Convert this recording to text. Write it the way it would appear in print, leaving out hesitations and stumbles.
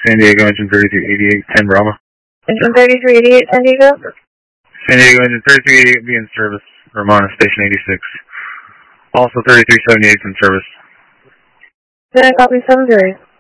San Diego, engine 3388, 10 Bravo. Engine 3388, San Diego? San Diego, engine 3388 be in service. Romana, station 86. Also 3378 is in service. Then I copy 73.